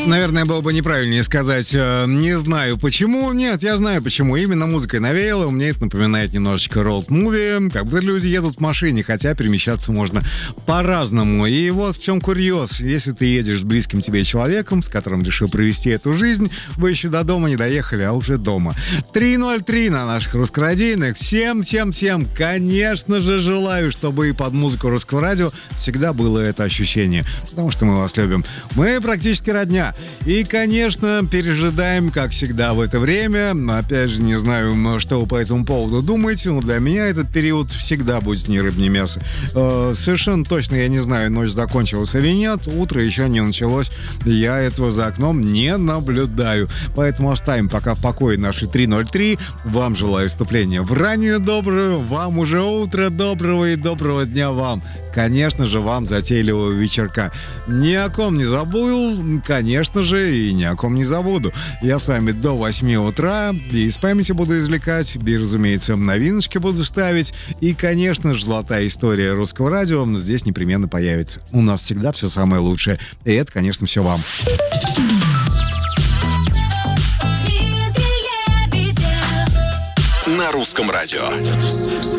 Наверное, было бы неправильнее сказать «не знаю почему». Нет, я знаю почему. Именно музыкой навеяло. Мне это напоминает немножечко роуд-муви. Как будто люди едут в машине, хотя перемещаться можно по-разному. И вот в чем курьез. Если ты едешь с близким тебе человеком, с которым решил провести эту жизнь, вы еще до дома не доехали, а уже дома. 3:03 на наших русскорадийных. Всем, конечно же, желаю, чтобы и под музыку Русского радио всегда было это ощущение. Потому что мы вас любим. Мы практически родня. И, конечно, пережидаем, как всегда, в это время. Опять же, не знаю, что вы по этому поводу думаете, но для меня этот период всегда будет ни рыб, ни мясо. Совершенно точно я не знаю, ночь закончилась или нет, утро еще не началось. Я этого за окном не наблюдаю. Поэтому оставим пока в покое наши 3:03. Вам желаю вступления в раннюю добрую, вам уже утро доброго и доброго дня вам. Конечно же, вам затейливого вечерка. Ни о ком не забыл, конечно же, и ни о ком не забуду. Я с вами до 8 утра, и из памяти буду извлекать, и, разумеется, новиночки буду ставить. И, конечно же, золотая история Русского радио здесь непременно появится. У нас всегда все самое лучшее. И это, конечно, все вам. На Русском радио.